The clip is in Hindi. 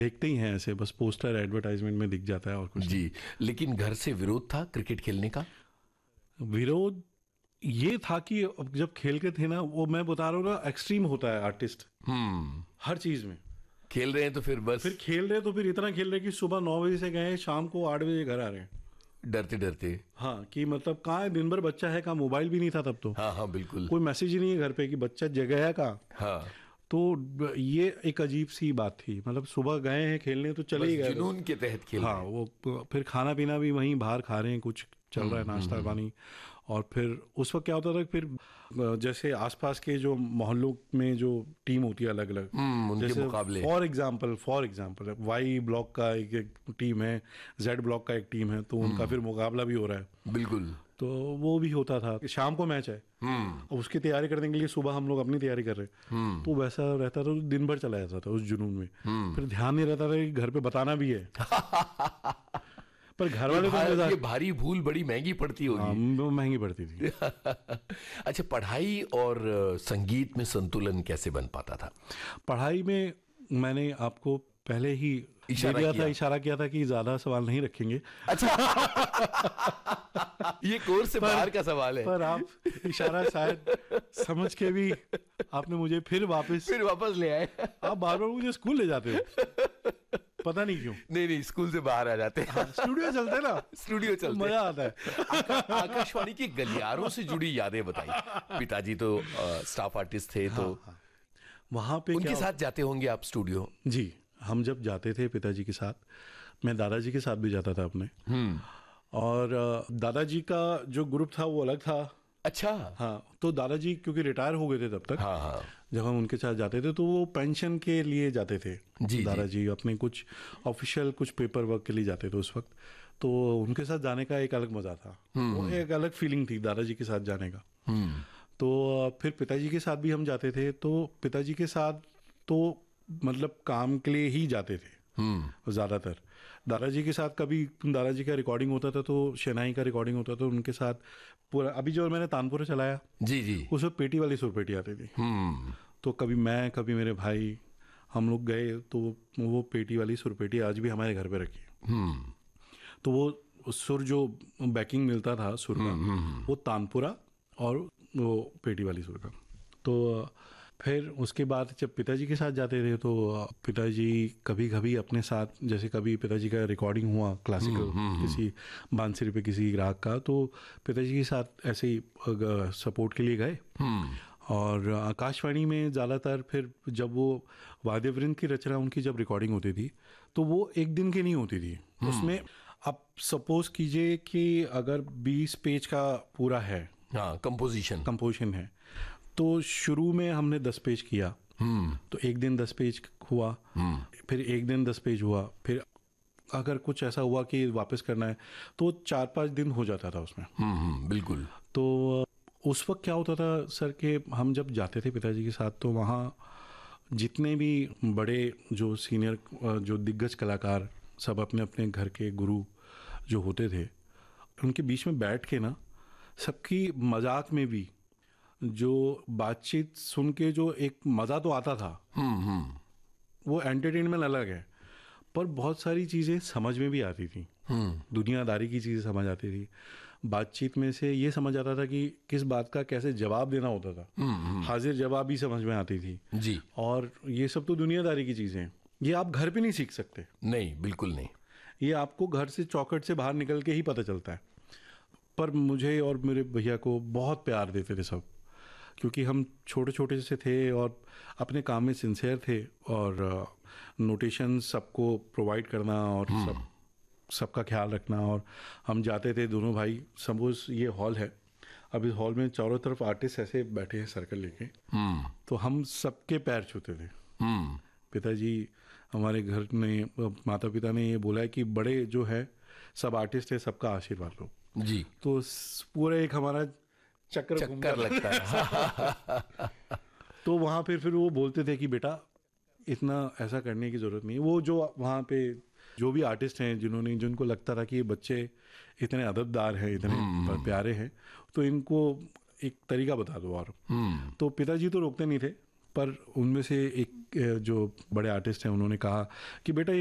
देखते ही हैं ऐसे, बस पोस्टर एडवर्टाइजमेंट में दिख जाता है और कुछ जी। लेकिन घर से विरोध था क्रिकेट खेलने का? विरोध ये था कि अब जब खेल के थे ना, वो मैं बता रहा हूँ ना, एक्सट्रीम होता है आर्टिस्ट हर चीज में। खेल रहे हैं तो फिर बस फिर खेल रहे तो फिर इतना खेल रहे कि सुबह 9 बजे से गए, शाम को 8 बजे घर आ रहे हैं। डरते डरते। हाँ, कि मतलब कहाँ है, दिन भर बच्चा है कहाँ, मोबाइल भी नहीं था तब तो। हाँ हाँ बिल्कुल। कोई मैसेज ही नहीं है घर पे कि बच्चा जगह है कहाँ। हाँ, तो ये एक अजीब सी बात थी, मतलब सुबह गए हैं खेलने तो चले बस ही गए जुनून के तहत खेल हाँ, रहे हैं। वो फिर खाना पीना भी वहीं बाहर खा रहे हैं, कुछ चल रहा है नाश्ता पानी। और फिर उस वक्त क्या होता था, फिर जैसे आसपास के जो मोहल्लों में जो टीम होती है अलग अलग, उनके जैसे मुकाबले। फॉर एग्जांपल वाई ब्लॉक का एक टीम है, जेड ब्लॉक का एक टीम है, तो उनका फिर मुकाबला भी हो रहा है। बिल्कुल। तो वो भी होता था कि शाम को मैच है, और उसकी तैयारी करने के लिए सुबह हम लोग अपनी तैयारी कर रहे हैं। तो वैसा रहता था, तो दिन भर चला जाता था उस जुनून में। फिर ध्यान नहीं रहता था कि घर पे बताना भी है। पर घर वाले तो ये भारी भूल बड़ी महंगी पड़ती हाँ, होगी। वो महंगी पड़ती थी। अच्छा, पढ़ाई और संगीत में संतुलन कैसे बन पाता था? पढ़ाई में मैंने आपको पहले ही इशारा किया था कि ज्यादा सवाल नहीं रखेंगे। अच्छा। ये कोर्स से बाहर का सवाल है। पर आप इशारा शायद समझ के भी आपने मुझे फिर वापस ले आए। आप बार बार मुझे स्कूल ले जाते हो, पता नहीं क्यों। नहीं, स्कूल से बाहर आ जाते हैं। स्टूडियो चलते हैं ना, स्टूडियो चलते, मजा आता है। आकाशवाणी के गलियारों से जुड़ी यादें बताइए। पिताजी तो स्टाफ आर्टिस्ट थे, तो वहां पे उनके साथ जाते होंगे आप स्टूडियो? जी, हम जब जाते थे पिताजी के साथ, मैं दादाजी के साथ भी जाता था अपने। और दादाजी का जो ग्रुप था वो अलग था। अच्छा। हाँ, तो दादाजी क्योंकि रिटायर हो गए थे तब तक। हाँ हाँ। जब हम उनके साथ जाते थे तो वो पेंशन के लिए जाते थे। जी, दादाजी अपने कुछ ऑफिशियल कुछ पेपर वर्क के लिए जाते थे उस वक्त। तो उनके साथ जाने का एक अलग मजा था, वो एक अलग फीलिंग थी दादाजी के साथ जाने का। तो फिर पिताजी के साथ भी हम जाते थे, तो पिताजी के साथ तो मतलब काम के लिए ही जाते थे ज्यादातर। दादाजी के साथ कभी दादाजी का रिकॉर्डिंग होता था, तो शहनाई का रिकॉर्डिंग होता था उनके साथ पूरा। अभी जो मैंने तानपुरा चलाया, जी, उसमें पेटी वाली सुरपेटी आती थी। तो कभी मैं, कभी मेरे भाई, हम लोग गए तो वो पेटी वाली सुरपेटी आज भी हमारे घर पे रखी है। तो वो सुर जो बैकिंग मिलता था सुर का, वो तानपुरा और वो पेटी वाली सुर का। तो फिर उसके बाद जब पिताजी के साथ जाते थे, तो पिताजी कभी कभी अपने साथ, जैसे कभी पिताजी का रिकॉर्डिंग हुआ क्लासिकल किसी बांसुरी पे किसी राग का, तो पिताजी के साथ ऐसे ही सपोर्ट के लिए गए। और आकाशवाणी में ज़्यादातर फिर जब वो वाद्यवृंद की रचना उनकी जब रिकॉर्डिंग होती थी, तो वो एक दिन की नहीं होती थी। उसमें आप सपोज कीजिए कि अगर 20 पेज का पूरा है, हाँ, कंपोजिशन है, तो शुरू में हमने 10 पेज किया, तो एक दिन 10 पेज हुआ, फिर एक दिन 10 पेज हुआ, फिर अगर कुछ ऐसा हुआ कि वापस करना है तो 4-5 दिन हो जाता था उसमें। बिल्कुल। तो उस वक्त क्या होता था सर कि हम जब जाते थे पिताजी के साथ, तो वहाँ जितने भी बड़े जो सीनियर जो दिग्गज कलाकार सब अपने अपने घर के गुरु जो होते थे, उनके बीच में बैठ के ना, सबकी मजाक में भी जो बातचीत सुन के जो एक मज़ा तो आता था, वो एंटरटेनमेंट अलग है, पर बहुत सारी चीज़ें समझ में भी आती थी। दुनियादारी की चीज़ें समझ आती थी। बातचीत में से ये समझ आता था कि किस बात का कैसे जवाब देना होता था। हाजिर जवाब भी समझ में आती थी जी। और ये सब तो दुनियादारी की चीज़ें हैं, ये आप घर पे नहीं सीख सकते। नहीं, बिल्कुल नहीं। ये आपको घर से चौखट से बाहर निकल के ही पता चलता है। पर मुझे और मेरे भैया को बहुत प्यार देते थे सब, क्योंकि हम छोटे छोटे से थे और अपने काम में सिंसियर थे, और नोटेशन सबको प्रोवाइड करना और सबका ख्याल रखना। और हम जाते थे दोनों भाई, सपोज ये हॉल है, अब इस हॉल में चारों तरफ आर्टिस्ट ऐसे बैठे हैं सर्कल लेके, तो हम सबके पैर छूते थे। पिताजी हमारे घर में, माता पिता ने ये बोला है कि बड़े जो है सब आर्टिस्ट है, सबका आशीर्वाद लो जी। तो पूरा एक हमारा चक्कर लगता है। तो वहाँ फिर वो बोलते थे कि बेटा इतना ऐसा करने की ज़रूरत नहीं है। वो जो वहाँ पे जो भी आर्टिस्ट हैं जिनको लगता था कि ये बच्चे इतने अदबदार हैं, इतने प्यारे हैं, तो इनको एक तरीका बता दो। और तो पिताजी तो रोकते नहीं थे, पर उनमें से एक जो बड़े आर्टिस्ट हैं उन्होंने कहा कि बेटा